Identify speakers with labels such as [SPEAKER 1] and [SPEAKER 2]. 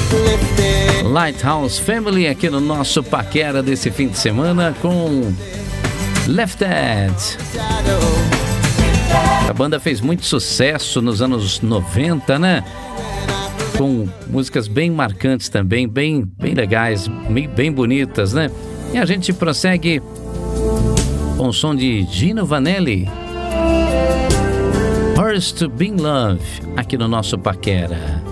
[SPEAKER 1] Lighthouse Family aqui no nosso Paquera desse fim de semana com Lifted. A banda fez muito sucesso nos anos 90, né? Com músicas bem marcantes também, bem legais, bem bonitas, né? E a gente prossegue com o som de Gino Vanelli, Hers to Be in Love, aqui no nosso Paquera.